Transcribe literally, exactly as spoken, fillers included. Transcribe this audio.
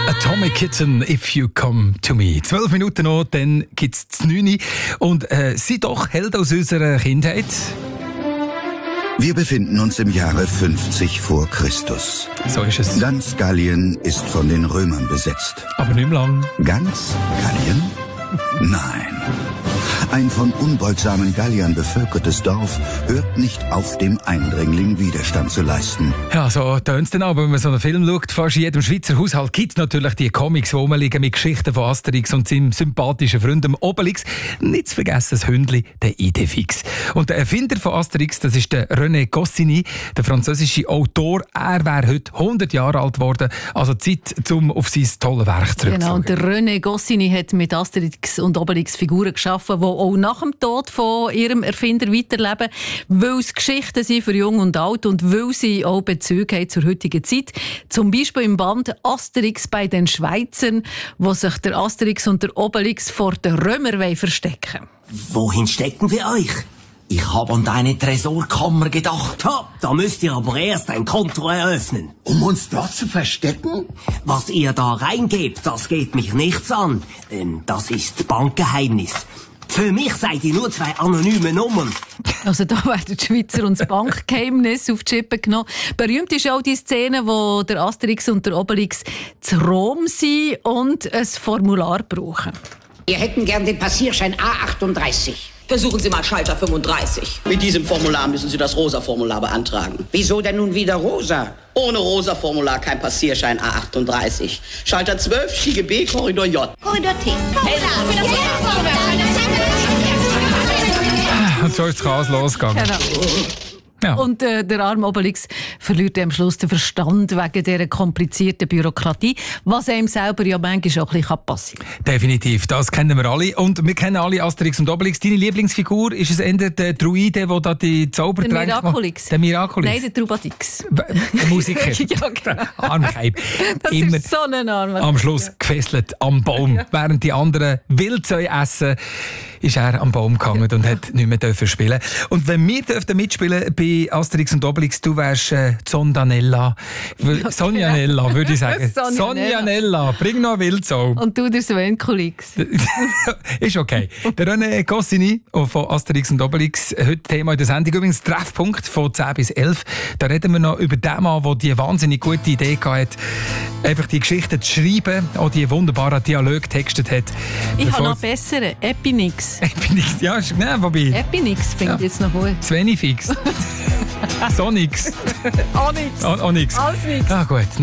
Atomic Kitten, If You Come To Me. Zwölf Minuten noch, dann gibt es das neun. Und äh, sie doch Held aus unserer Kindheit. Wir befinden uns im Jahre fünfzig vor Christus. So ist es. Ganz Gallien ist von den Römern besetzt. Aber nicht mehr lang. Ganz Gallien? Nein. Ein von unbeugsamen Galliern bevölkertes Dorf hört nicht auf, dem Eindringling Widerstand zu leisten. Ja, so tönt es dann auch, wenn man so einen Film schaut. Fast in jedem Schweizer Haushalt gibt es natürlich die Comics, die rumliegen mit Geschichten von Asterix und seinem sympathischen Freund Obelix. Nicht zu vergessen das Hündli, der Idefix. Und der Erfinder von Asterix, das ist der René Goscinny, der französische Autor. Er wäre heute hundert Jahre alt geworden. Also Zeit, um auf sein tolles Werk zurückzuschauen. Genau, und der René Goscinny hat mit Asterix und Obelix Figuren geschaffen, die auch nach dem Tod von ihrem Erfinder weiterleben, weil es Geschichten sind für Jung und Alt und weil sie auch Bezüge haben zur heutigen Zeit. Zum Beispiel im Band Asterix bei den Schweizern, wo sich der Asterix und der Obelix vor den Römern verstecken wollen. Wohin stecken wir euch? Ich habe an deine Tresorkammer gedacht. Ha, da müsst ihr aber erst ein Konto eröffnen. Um uns dort zu verstecken? Was ihr da reingebt, das geht mich nichts an. Ähm, das ist Bankgeheimnis. Für mich seid ihr nur zwei anonyme Nummern. Also da werden die Schweizer und das Bankgeheimnis auf die Schippe genommen. Berühmt ist auch die Szene, wo der Asterix und der Obelix zu Rom sind und ein Formular brauchen. Wir hätten gern den Passierschein A achtunddreißig. Versuchen Sie mal Schalter fünfunddreißig. Mit diesem Formular müssen Sie das Rosa-Formular beantragen. Wieso denn nun wieder rosa? Ohne Rosa-Formular kein Passierschein A achtunddreißig. Schalter zwölf, Schiege B, Korridor J. Korridor T. Und so ist das Chaos losgegangen. Genau. Ja. Und äh, der arme Obelix verliert am Schluss den Verstand wegen dieser komplizierten Bürokratie, was einem selber ja manchmal auch ein bisschen passieren kann. Definitiv, das kennen wir alle. Und wir kennen alle Asterix und Obelix. Deine Lieblingsfigur, ist es eher der Druide, der da die Zaubertränke Der Miraculix. Der Miraculix? Nein, der Trubadix. Der Musiker. Ja, genau. Armkeib. Das Immer ist so ein Arm. am Schluss gefesselt am Baum. Ja. Während die anderen Wildsäue essen, ist er am Baum gehangen und hat nicht mehr dürfen spielen. Und wenn wir dürfen mitspielen bei Asterix und Obelix, du wärst äh, Zondanella. Okay. Sonjanella, würde ich sagen. Sonjanella. Sonjanella, bring noch Wildsau. Und du der Svenkulix. Ist okay. Der René Goscinny von Asterix und Obelix, heute Thema in der Sendung. Übrigens Treffpunkt von zehn bis elf. Da reden wir noch über den Mann, der die wahnsinnig gute Idee hatte, einfach die Geschichten zu schreiben, auch die wunderbaren Dialoge getextet hat. Ich habe noch bessere. Epinix. Epinix, ja, nein, wobei. Epinix finde Ja. ich jetzt noch gut. Svenifix. Sonix. Onyx. O- Onyx. Alles nix. Ah, gut.